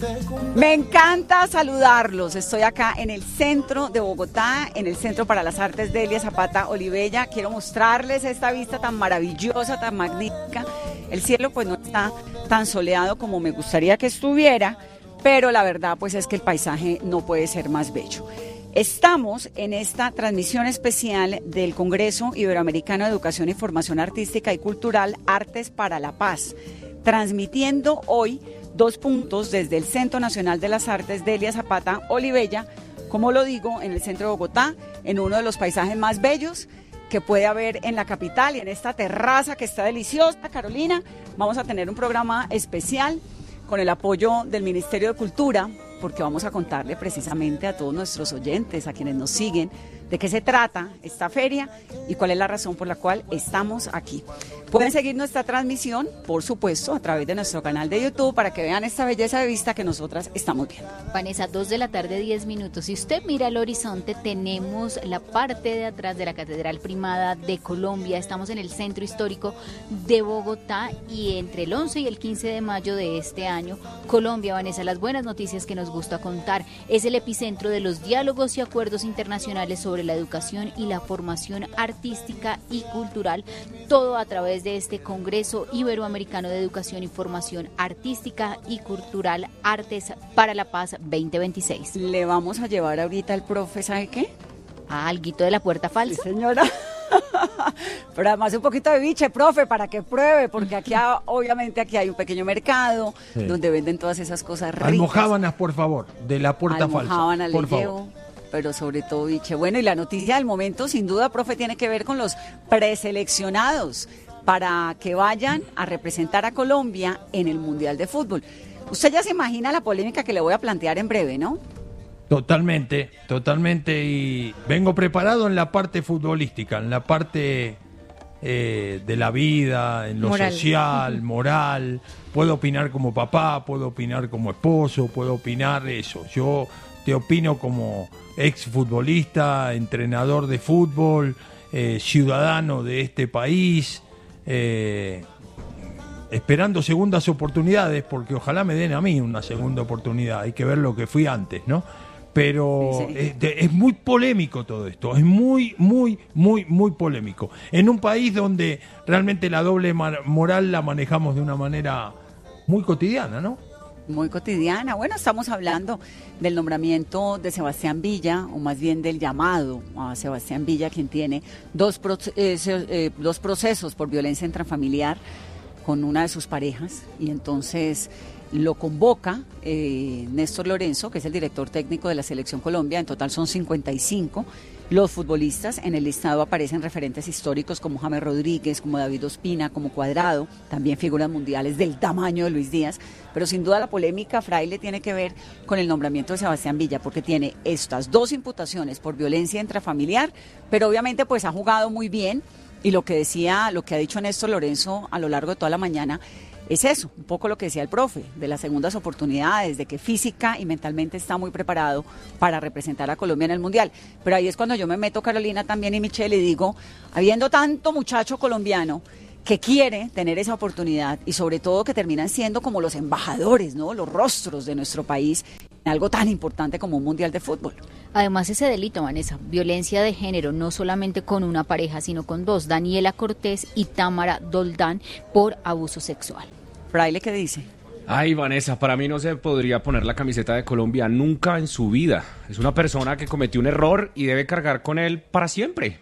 Me encanta saludarlos. Estoy acá en el centro de Bogotá, en el Centro para las Artes Delia Zapata Olivella. Quiero mostrarles esta vista tan maravillosa, tan magnífica. El cielo pues no está tan soleado como me gustaría que estuviera, pero la verdad pues es que el paisaje no puede ser más bello. Estamos en esta transmisión especial del Congreso Iberoamericano de Educación y Formación Artística y Cultural Artes para la Paz, transmitiendo hoy 2 puntos desde el Centro Nacional de las Artes Delia Zapata Olivella, como lo digo, en el centro de Bogotá, en uno de los paisajes más bellos que puede haber en la capital y en esta terraza que está deliciosa. Carolina, vamos a tener un programa especial con el apoyo del Ministerio de Cultura, porque vamos a contarle precisamente a todos nuestros oyentes, a quienes nos siguen, de qué se trata esta feria y cuál es la razón por la cual estamos aquí. Pueden seguir nuestra transmisión, por supuesto, a través de nuestro canal de YouTube para que vean esta belleza de vista que nosotras estamos viendo. Vanessa, 2 de la tarde, 10 minutos. Si usted mira al horizonte, tenemos la parte de atrás de la Catedral Primada de Colombia. Estamos en el centro histórico de Bogotá y entre el 11 y el 15 de mayo de este año, Colombia, Vanessa, las buenas noticias que nos gusta contar, es el epicentro de los diálogos y acuerdos internacionales sobre la educación y la formación artística y cultural, todo a través de este Congreso Iberoamericano de Educación y Formación Artística y Cultural Artes para la Paz 2026. Le vamos a llevar ahorita al profe, ¿sabe qué? Alguito de la puerta falsa. Sí, señora. Pero además un poquito de biche, profe, para que pruebe, porque aquí obviamente aquí hay un pequeño mercado donde venden todas esas cosas ricas. Almojábanas, por favor, de la puerta falsa. Almojábanas le llevo, pero sobre todo biche. Bueno, y la noticia del momento, sin duda, profe, tiene que ver con los preseleccionados para que vayan a representar a Colombia en el Mundial de Fútbol. Usted ya se imagina la polémica que le voy a plantear en breve, ¿no? Totalmente, y vengo preparado en la parte futbolística, en la parte de la vida, en lo moral. social, moral. Puedo opinar como papá, puedo opinar como esposo, puedo opinar eso. Yo te opino como exfutbolista, entrenador de fútbol, ciudadano de este país, esperando segundas oportunidades, porque ojalá me den a mí una segunda oportunidad. Hay que ver lo que fui antes, ¿no? Pero sí. Es muy polémico todo esto, es muy polémico. En un país donde realmente la doble moral la manejamos de una manera muy cotidiana, ¿no? Muy cotidiana. Bueno, estamos hablando del nombramiento de Sebastián Villa, o más bien del llamado a Sebastián Villa, quien tiene dos procesos por violencia intrafamiliar con una de sus parejas, y entonces lo convoca Néstor Lorenzo, que es el director técnico de la Selección Colombia. En total son 55 los futbolistas. En el listado aparecen referentes históricos como James Rodríguez, como David Ospina, como Cuadrado, también figuras mundiales del tamaño de Luis Díaz. Pero sin duda la polémica, Fraile, tiene que ver con el nombramiento de Sebastián Villa, porque tiene estas 2 imputaciones por violencia intrafamiliar, pero obviamente pues ha jugado muy bien, y lo que ha dicho Néstor Lorenzo a lo largo de toda la mañana es eso, un poco lo que decía el profe, de las segundas oportunidades, de que física y mentalmente está muy preparado para representar a Colombia en el Mundial. Pero ahí es cuando yo me meto, Carolina, también, y Michelle, y digo, habiendo tanto muchacho colombiano que quiere tener esa oportunidad, y sobre todo que terminan siendo como los embajadores, ¿no?, los rostros de nuestro país en algo tan importante como un Mundial de Fútbol. Además, ese delito, Vanessa, violencia de género, no solamente con una pareja, sino con 2, Daniela Cortés y Támara Doldán, por abuso sexual. Fraile, ¿qué dice? Ay, Vanessa, para mí no se podría poner la camiseta de Colombia nunca en su vida. Es una persona que cometió un error y debe cargar con él para siempre.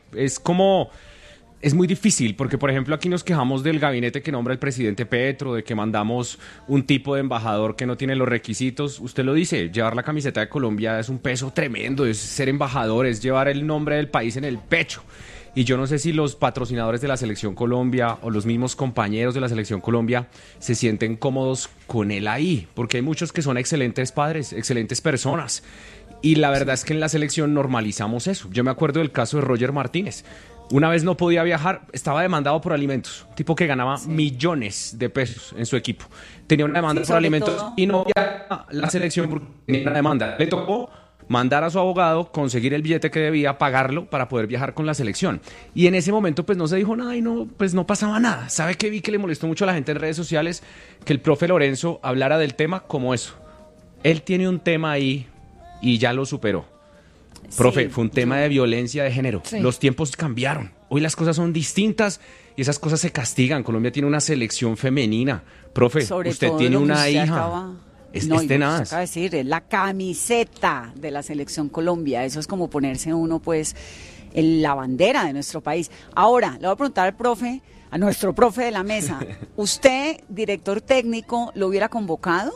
Es muy difícil, porque por ejemplo aquí nos quejamos del gabinete que nombra el presidente Petro, de que mandamos un tipo de embajador que no tiene los requisitos. Usted lo dice, llevar la camiseta de Colombia es un peso tremendo, es ser embajador, es llevar el nombre del país en el pecho. Y yo no sé si los patrocinadores de la Selección Colombia o los mismos compañeros de la Selección Colombia se sienten cómodos con él ahí, porque hay muchos que son excelentes padres, excelentes personas. Y la verdad es que en la selección normalizamos eso. Yo me acuerdo del caso de Roger Martínez. Una vez no podía viajar, estaba demandado por alimentos. Un tipo que ganaba millones de pesos en su equipo. Tenía una demanda por alimentos y no viajaba a la selección porque tenía una demanda. Le tocó mandar a su abogado, conseguir el billete que debía, pagarlo para poder viajar con la selección. Y en ese momento pues no se dijo nada y no pasaba nada. ¿Sabe qué vi que le molestó mucho a la gente en redes sociales? Que el profe Lorenzo hablara del tema como eso, Él tiene un tema ahí y ya lo superó. Profe, Sí, fue un tema de violencia de género. Sí. Los tiempos cambiaron. Hoy las cosas son distintas y esas cosas se castigan. Colombia tiene una selección femenina. Profe, Sobre usted todo tiene lo que una usted hija. acaba- Es No, y lo que tenaz. usted acaba de decir, es la camiseta de la Selección Colombia. Eso es como ponerse uno, pues, la bandera de nuestro país. Ahora, le voy a preguntar al profe, a nuestro profe de la mesa. ¿Usted, director técnico, lo hubiera convocado?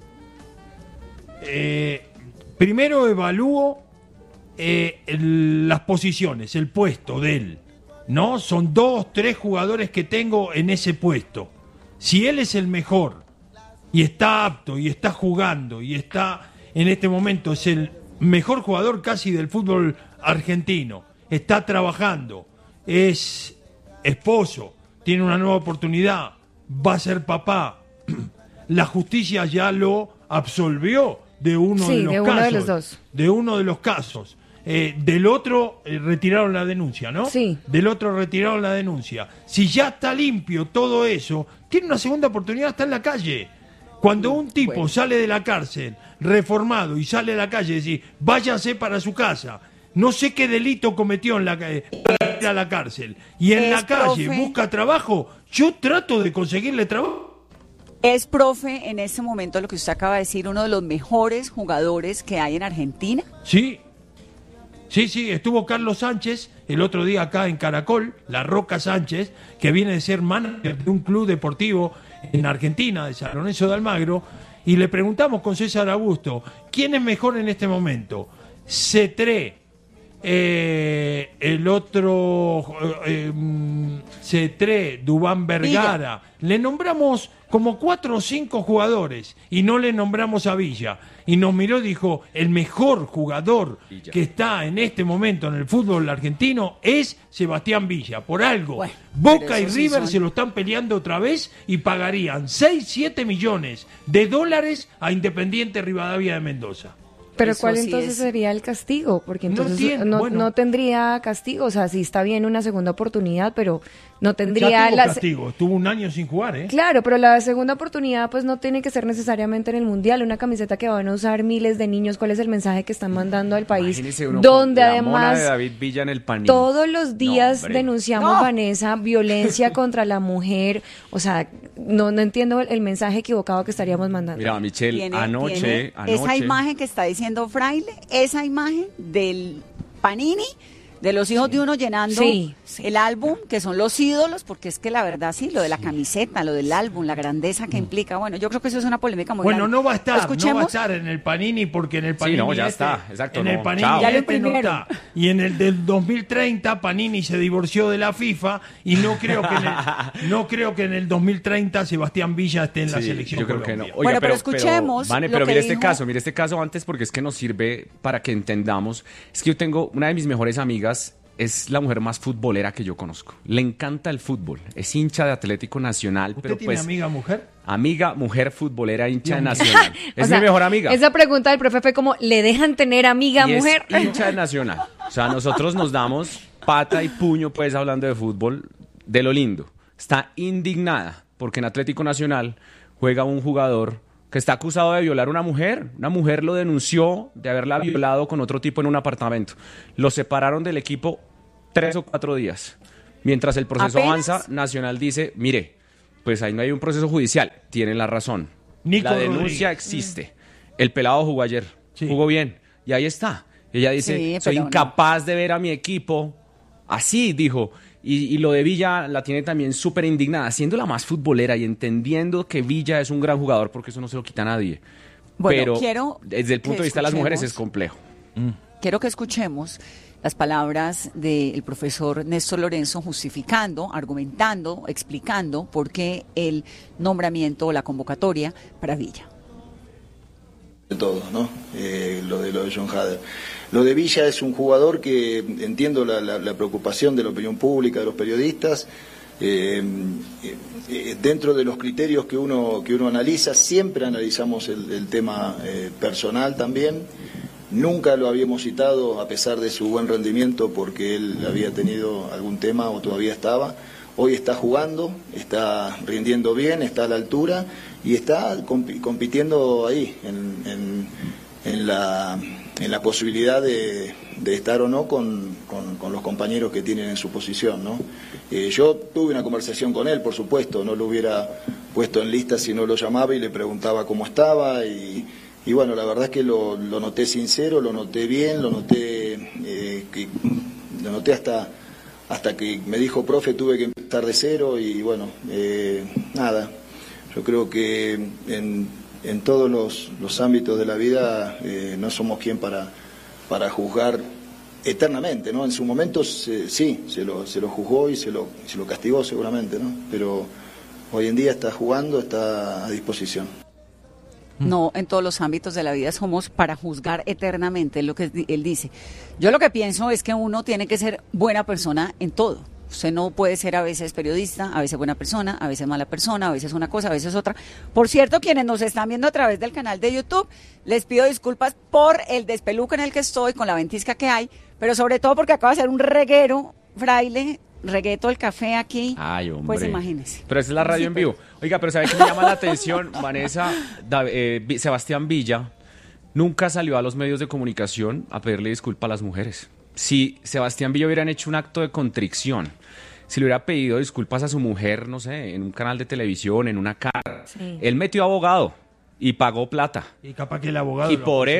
Primero evalúo las posiciones, el puesto de él, ¿no? Son 2, 3 jugadores que tengo en ese puesto. Si él es el mejor y está apto y está jugando y está en este momento, es el mejor jugador casi del fútbol argentino, está trabajando, es esposo, tiene una nueva oportunidad, va a ser papá, la justicia ya lo absolvió de uno Sí, de los de casos. uno de los dos. De uno de los casos. Del otro retiraron la denuncia, ¿no? Sí. Del otro retiraron la denuncia. Si ya está limpio todo eso, tiene una segunda oportunidad, está en la calle. Cuando un tipo Bueno. sale de la cárcel reformado y sale a la calle y dice, váyase para su casa, no sé qué delito cometió para ir a la cárcel, y en Es, la calle profe. busca trabajo, yo trato de conseguirle trabajo. ¿Es, profe, en este momento, lo que usted acaba de decir, uno de los mejores jugadores que hay en Argentina? Sí, estuvo Carlos Sánchez el otro día acá en Caracol, La Roca Sánchez, que viene de ser manager de un club deportivo en Argentina, de San Lorenzo de Almagro, y le preguntamos con César Augusto, ¿quién es mejor en este momento? Cetré, el otro Cetré, Dubán Vergara, le nombramos como 4 o 5 jugadores y no le nombramos a Villa. Y nos miró y dijo, el mejor jugador Villa. que está en este momento en el fútbol argentino es Sebastián Villa. Por algo, Bueno, Boca pero y eso sí River son- se lo están peleando otra vez y pagarían 6-7 millones de dólares a Independiente Rivadavia de Mendoza. Pero Eso ¿cuál sí entonces es- sería el castigo? Porque No entonces tiene, bueno. no tendría castigo. O sea, sí está bien una segunda oportunidad, pero no tendría Ya tuvo la... castigo, estuvo un año sin jugar, ¿eh? Claro, pero la segunda oportunidad pues no tiene que ser necesariamente en el Mundial. Una camiseta que van a usar miles de niños. ¿Cuál es el mensaje que están mandando al país? Imagínese uno Donde con la mona además de David Villa en el Panini. todos los días hombre. denunciamos, No. Vanessa, violencia contra la mujer. O sea, no entiendo el mensaje equivocado que estaríamos mandando. Mira, Michelle, Tiene anoche, esa imagen que está diciendo Fraile, esa imagen del Panini, de los hijos de uno llenando Sí. el álbum, que son los ídolos, porque es que la verdad sí, lo de la camiseta, lo del álbum, la grandeza que implica, bueno, yo creo que eso es una polémica muy Bueno, grande. no va a estar, Escuchemos. en el Panini porque en el Panini no, ya está, exacto, en no, el Panini chao. Ya lo este no imprimieron. está. Y en el del 2030 Panini se divorció de la FIFA y no creo que en el 2030 Sebastián Villa esté en la Sí, selección yo creo que no. Colombia. Oiga, Bueno, pero escuchemos Vane, lo pero que mire dijo- mire este caso antes porque es que nos sirve para que entendamos. Es que yo tengo una de mis mejores amigas, es la mujer más futbolera que yo conozco. Le encanta el fútbol, es hincha de Atlético Nacional, ¿Usted pero tiene pues amiga mujer? amiga, mujer futbolera, hincha de Dios mío. Nacional. O Es sea, mi mejor amiga. Esa pregunta del profe fue como, ¿le dejan tener amiga Y es mujer? hincha de Nacional. O sea, nosotros nos damos pata y puño, pues, hablando de fútbol, de lo lindo. Está indignada porque en Atlético Nacional juega un jugador que está acusado de violar a una mujer. Una mujer lo denunció de haberla violado con otro tipo en un apartamento. Lo separaron del equipo 3 o 4 días. Mientras el proceso ¿Apenas? avanza, Nacional dice, mire, pues ahí no hay un proceso judicial. Tienen la razón. Nico La denuncia Rodríguez. existe. El pelado jugó ayer. Sí. Jugó bien. Y ahí está. Ella dice, Sí, soy pero no. incapaz de ver a mi equipo. Así dijo. Y lo de Villa la tiene también súper indignada, siendo la más futbolera y entendiendo que Villa es un gran jugador, porque eso no se lo quita a nadie. Bueno, Pero quiero desde el punto que de vista de las mujeres es escuchemos- complejo. Quiero que escuchemos las palabras del profesor Néstor Lorenzo justificando, argumentando, explicando por qué el nombramiento o la convocatoria para Villa. De todo, ¿no? Lo de John Hader. Lo de Villa es un jugador que entiendo la preocupación de la opinión pública, de los periodistas. Dentro de los criterios que uno analiza, siempre analizamos el tema personal también. Nunca lo habíamos citado a pesar de su buen rendimiento porque él había tenido algún tema o todavía estaba. Hoy está jugando, está rindiendo bien, está a la altura y está compitiendo ahí en en la posibilidad de estar o no con los compañeros que tienen en su posición, ¿no? Yo tuve una conversación con él, por supuesto, no lo hubiera puesto en lista si no lo llamaba y le preguntaba cómo estaba y bueno, la verdad es que lo noté sincero, lo noté bien, lo noté hasta que me dijo, profe, tuve que empezar de cero y bueno, nada, yo creo que en todos los ámbitos de la vida no somos quien para juzgar eternamente, ¿no? En su momento sí, se lo juzgó y se lo castigó seguramente, ¿no? Pero hoy en día está jugando, está a disposición. No, en todos los ámbitos de la vida somos para juzgar eternamente, es lo que él dice. Yo lo que pienso es que uno tiene que ser buena persona en todo. Usted no puede ser a veces periodista, a veces buena persona, a veces mala persona, a veces una cosa, a veces otra. Por cierto, quienes nos están viendo a través del canal de YouTube, les pido disculpas por el despeluque en el que estoy, con la ventisca que hay, pero sobre todo porque acaba de ser un reguero, Fraile, regué todo el café aquí. Ay, hombre. Pues imagínese. Pero esa es la radio en vivo. Oiga, pero ¿sabe qué me llama la atención? Vanessa, Sebastián Villa nunca salió a los medios de comunicación a pedirle disculpas a las mujeres. Si Sebastián Villa hubieran hecho un acto de contrición, si le hubiera pedido disculpas a su mujer, no sé, en un canal de televisión, en una cara, él metió abogado y pagó plata. Y capaz que el abogado...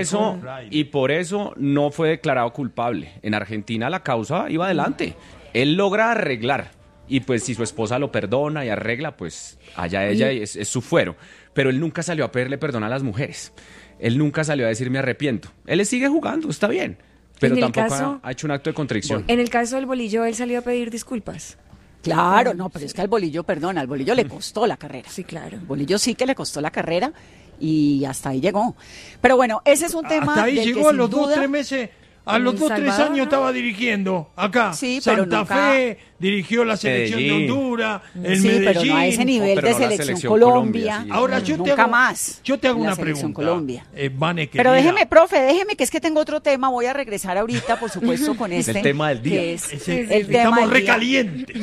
Y por eso no fue declarado culpable. En Argentina la causa iba adelante. Él logra arreglar. Y pues si su esposa lo perdona y arregla, pues allá ella es su fuero. Pero él nunca salió a pedirle perdón a las mujeres. Él nunca salió a decir me arrepiento. Él le sigue jugando, está bien. Pero tampoco ha hecho un acto de contrición. En el caso del Bolillo, él salió a pedir disculpas. Claro, no, pero es que al Bolillo, perdona, al Bolillo le costó la carrera. Sí, claro. Al Bolillo sí que le costó la carrera y hasta ahí llegó. Pero bueno, ese es un tema hasta ahí del llegó que a los sin duda... 2-3 meses. A los 2-3 años estaba dirigiendo acá. Sí, pero Santa nunca... Fe, dirigió la selección Medellín. de Honduras, el sí, Medellín. pero no a ese nivel pero de no la selección selección Colombia. Colombia, sí. Ahora Nunca más. Yo te hago la una selección pregunta. Colombia. Vane, Pero querida. déjeme que es que tengo otro tema, voy a regresar ahorita, por supuesto, con este. El tema del día. Que es Estamos tema del día. recalientes.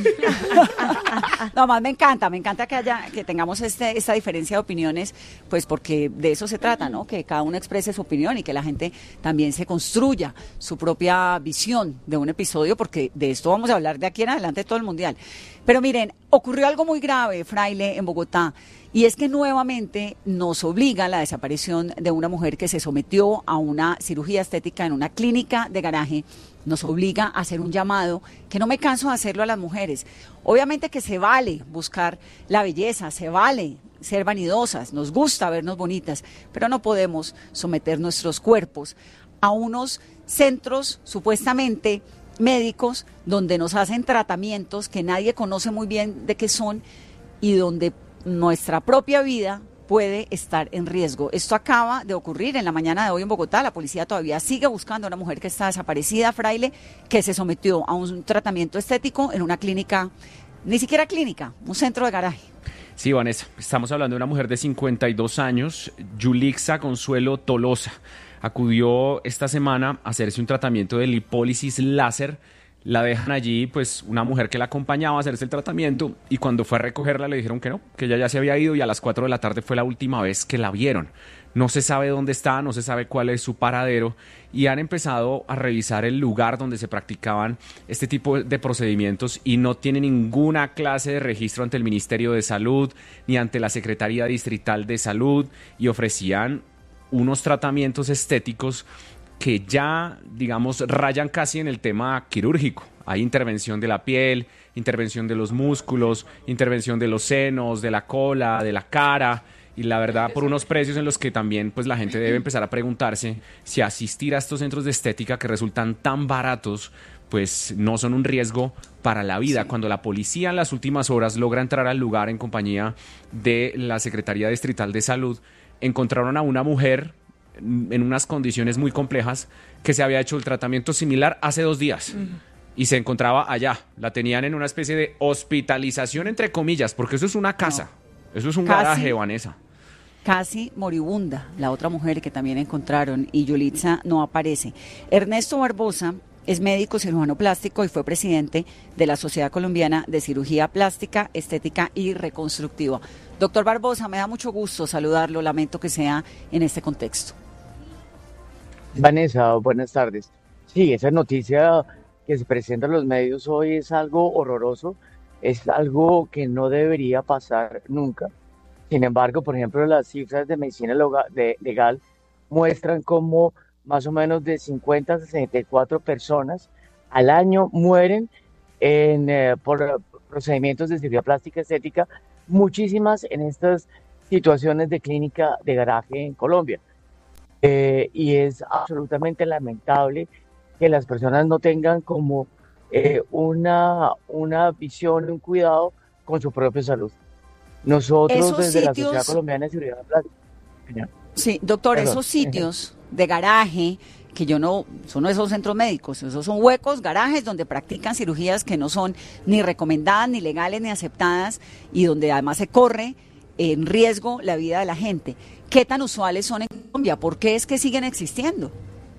No, más me encanta que tengamos esta diferencia de opiniones, pues porque de eso se trata, ¿no? Que cada uno exprese su opinión y que la gente también se construya su propia visión de un episodio, porque de esto vamos a hablar de aquí en adelante todo el mundial. Pero miren, ocurrió algo muy grave, Fraile, en Bogotá, y es que nuevamente nos obliga la desaparición de una mujer que se sometió a una cirugía estética en una clínica de garaje. Nos obliga a hacer un llamado que no me canso de hacerlo a las mujeres. Obviamente que se vale buscar la belleza, se vale ser vanidosas, nos gusta vernos bonitas, pero no podemos someter nuestros cuerpos a unos centros supuestamente médicos donde nos hacen tratamientos que nadie conoce muy bien de qué son y donde nuestra propia vida puede estar en riesgo. Esto acaba de ocurrir en la mañana de hoy en Bogotá. La policía todavía sigue buscando a una mujer que está desaparecida, Fraile, que se sometió a un tratamiento estético en una clínica, ni siquiera clínica, un centro de garaje. Sí, Vanessa, estamos hablando de una mujer de 52 años, Yulixa Consuelo Tolosa. Acudió esta semana a hacerse un tratamiento de lipólisis láser. La dejan allí, pues, una mujer que la acompañaba a hacerse el tratamiento, y cuando fue a recogerla le dijeron que no, que ella ya se había ido, y a las 4 de la tarde fue la última vez que la vieron. No se sabe dónde está, no se sabe cuál es su paradero, y han empezado a revisar el lugar donde se practicaban este tipo de procedimientos y no tiene ninguna clase de registro ante el Ministerio de Salud ni ante la Secretaría Distrital de Salud, y ofrecían unos tratamientos estéticos que ya, digamos, rayan casi en el tema quirúrgico. Hay intervención de la piel, intervención de los músculos, intervención de los senos, de la cola, de la cara, y la verdad por unos precios en los que también pues la gente debe empezar a preguntarse si asistir a estos centros de estética que resultan tan baratos pues no son un riesgo para la vida. Sí. Cuando la policía en las últimas horas logra entrar al lugar en compañía de la Secretaría Distrital de Salud, encontraron a una mujer en unas condiciones muy complejas que se había hecho el tratamiento similar hace 2 días. Y se encontraba allá. La tenían en una especie de hospitalización, entre comillas, porque eso es una casa. No. Eso es un garaje, Vanessa. Casi moribunda, la otra mujer que también encontraron, y Yulitza no aparece. Ernesto Barbosa es médico cirujano plástico y fue presidente de la Sociedad Colombiana de Cirugía Plástica, Estética y Reconstructiva. Doctor Barbosa, me da mucho gusto saludarlo, lamento que sea en este contexto. Vanessa, buenas tardes. Sí, esa noticia que se presenta en los medios hoy es algo horroroso, es algo que no debería pasar nunca. Sin embargo, por ejemplo, las cifras de medicina legal muestran cómo más o menos de 50 a 64 personas al año mueren por procedimientos de cirugía plástica estética, muchísimas en estas situaciones de clínica de garaje en Colombia. Y es absolutamente lamentable que las personas no tengan como una visión, un cuidado con su propia salud. Nosotros Esos desde la Sociedad sitios, Colombiana de Seguridad Plástica, señor, sí, doctor, perdón, esos sitios de garaje, que yo no, son esos centros médicos, esos son huecos, garajes donde practican cirugías que no son ni recomendadas, ni legales, ni aceptadas, y donde además se corre en riesgo la vida de la gente. ¿Qué tan usuales son en Colombia? ¿Por qué es que siguen existiendo?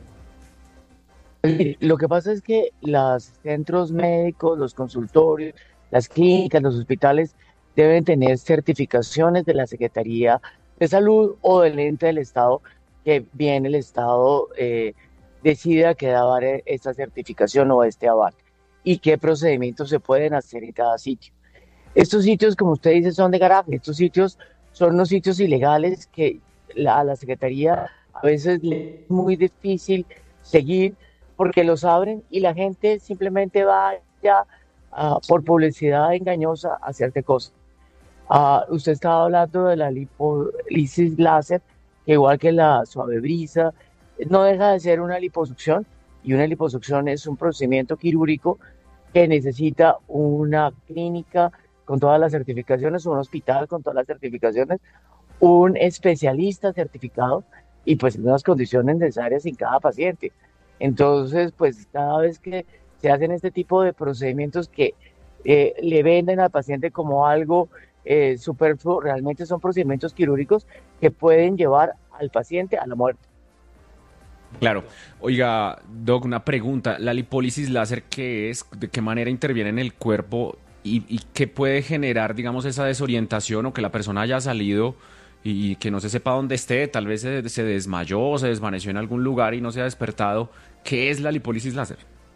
lo que pasa es que los centros médicos, los consultorios, las clínicas, los hospitales deben tener certificaciones de la Secretaría de Salud o del ente del Estado que bien el Estado decida que dar esta certificación o este aval y qué procedimientos se pueden hacer en cada sitio. Estos sitios, como usted dice, son de garaje. Estos sitios son unos sitios ilegales que a la Secretaría a veces le es muy difícil seguir porque los abren y la gente simplemente va ya por publicidad engañosa a hacerte cosas. Usted estaba hablando de la lipólisis láser, que igual que la suave brisa, no deja de ser una liposucción, y una liposucción es un procedimiento quirúrgico que necesita una clínica con todas las certificaciones, un hospital con todas las certificaciones, un especialista certificado y pues en unas condiciones necesarias en cada paciente. Entonces, pues cada vez que se hacen este tipo de procedimientos que le venden al paciente como algo superfluo, realmente son procedimientos quirúrgicos que pueden llevar al paciente a la muerte. Claro. Oiga, Doc, una pregunta. ¿La lipólisis láser qué es? ¿De qué manera interviene en el cuerpo? ¿Y qué puede generar, digamos, esa desorientación o que la persona haya salido y que no se sepa dónde esté? Tal vez se desmayó o se desvaneció en algún lugar y no se ha despertado. ¿Qué es la lipólisis láser?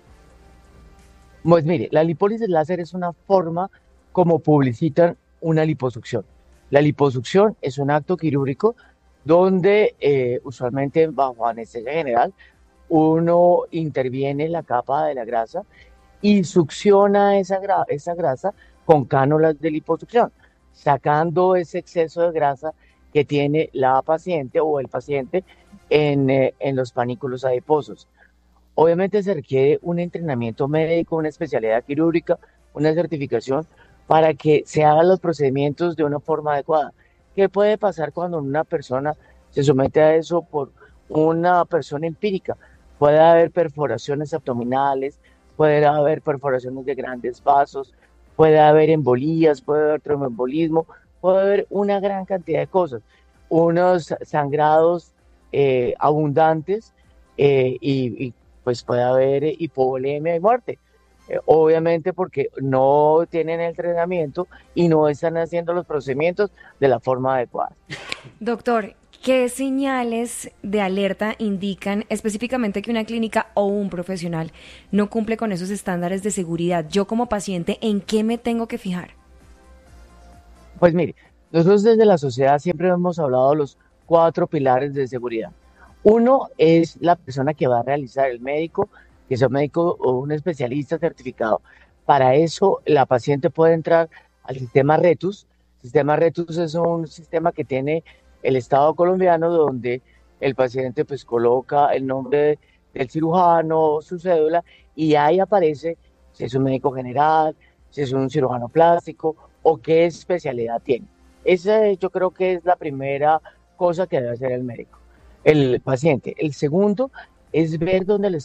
Pues mire, la lipólisis láser es una forma como publicitan una liposucción. La liposucción es un acto quirúrgico donde usualmente bajo anestesia general uno interviene en la capa de la grasa y succiona esa grasa con cánulas de liposucción, sacando ese exceso de grasa que tiene la paciente o el paciente en los panículos adiposos. Obviamente se requiere un entrenamiento médico, una especialidad quirúrgica, una certificación para que se hagan los procedimientos de una forma adecuada. ¿Qué puede pasar cuando una persona se somete a eso por una persona empírica? Puede haber perforaciones abdominales, puede haber perforaciones de grandes vasos, puede haber embolías, puede haber tromboembolismo, puede haber una gran cantidad de cosas. Unos sangrados abundantes pues puede haber hipovolemia y muerte. Obviamente porque no tienen el entrenamiento y no están haciendo los procedimientos de la forma adecuada. Doctor, ¿qué señales de alerta indican específicamente que una clínica o un profesional no cumple con esos estándares de seguridad? Yo como paciente, ¿en qué me tengo que fijar? Pues mire, nosotros desde la sociedad siempre hemos hablado de los 4 pilares de seguridad. Uno es la persona que va a realizar, el médico, que sea un médico o un especialista certificado. Para eso, la paciente puede entrar al sistema RETUS. El sistema RETUS es un sistema que tiene el Estado colombiano donde el paciente pues coloca el nombre del cirujano, su cédula, y ahí aparece si es un médico general, si es un cirujano plástico o qué especialidad tiene. Esa yo creo que es la primera cosa que debe hacer el médico, el paciente. El segundo es ver dónde le